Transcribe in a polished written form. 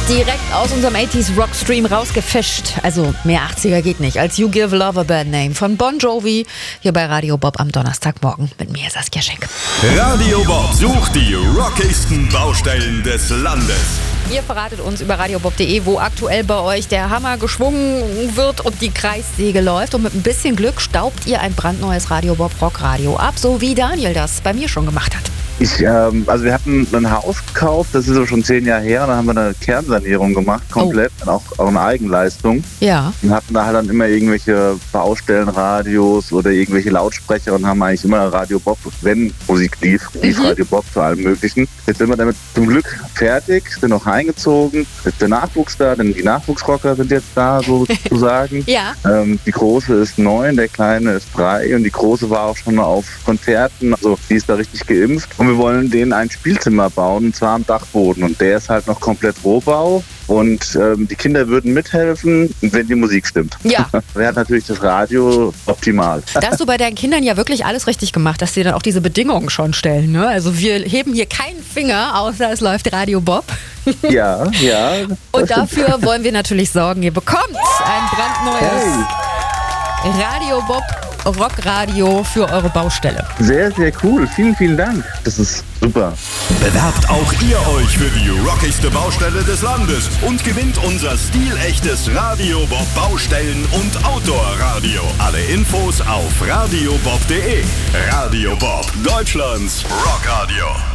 Direkt aus unserem 80s Rockstream rausgefischt. Also mehr 80er geht nicht. Als You Give Love a Bad Name von Bon Jovi. Hier bei Radio Bob am Donnerstagmorgen. Mit mir Saskia Schenk. Radio Bob sucht die rockigsten Baustellen des Landes. Ihr verratet uns über radiobob.de, wo aktuell bei euch der Hammer geschwungen wird und die Kreissäge läuft. Und mit ein bisschen Glück staubt ihr ein brandneues Radio Bob Rockradio ab, so wie Daniel das bei mir schon gemacht hat. Also wir hatten ein Haus gekauft, das ist so schon 10 Jahre her, und dann haben wir eine Kernsanierung gemacht, komplett, auch eine Eigenleistung. Ja. Und hatten da halt dann immer irgendwelche Baustellenradios oder irgendwelche Lautsprecher und haben eigentlich immer Radio Bob, wenn Musik lief Radio Bob zu allem Möglichen. Jetzt sind wir damit zum Glück fertig, sind noch eingezogen, ist der Nachwuchs da, denn die Nachwuchsrocker sind jetzt da sozusagen. Ja. Die Große ist 9, der Kleine ist 3 und die Große war auch schon auf Konzerten, also die ist da richtig geimpft. Und wir wollen denen ein Spielzimmer bauen, und zwar am Dachboden. Und der ist halt noch komplett Rohbau. Und die Kinder würden mithelfen, wenn die Musik stimmt. Ja. Wäre natürlich das Radio optimal. Da hast du bei deinen Kindern ja wirklich alles richtig gemacht, dass sie dann auch diese Bedingungen schon stellen. Ne? Also wir heben hier keinen Finger, außer es läuft Radio Bob. Ja. Und dafür wollen wir natürlich sorgen, ihr bekommt ein brandneues Radio Bob Rockradio für eure Baustelle. Sehr, sehr cool. Vielen, vielen Dank. Das ist super. Bewerbt auch ihr euch für die rockigste Baustelle des Landes und gewinnt unser stilechtes Radio Bob Baustellen- und Outdoor-Radio. Alle Infos auf radiobob.de. Radio Bob, Deutschlands Rockradio.